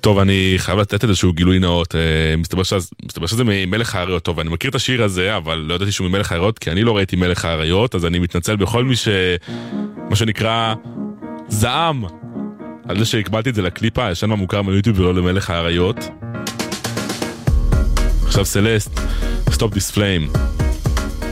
טוב, אני חייב לתת איזשהו גילוי נאות, מסתבר שזה ממלך האריות. טוב, אני מכיר את השיר הזה, אבל לא ידעתי שהוא ממלך האריות, כי אני לא ראיתי מלך האריות, אז אני מתנצל בכל מי מה שנקרא זעם, על זה שהקבלתי את זה לקליפה, הישן המוכר מיוטיוב ולא למלך האריות. עכשיו סלסט, Stop This Flame.